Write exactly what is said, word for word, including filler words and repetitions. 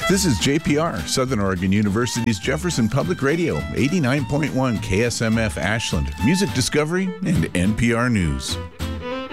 This is J P R, Southern Oregon University's Jefferson Public Radio, eighty-nine point one K S M F Ashland, Music Discovery, and N P R News.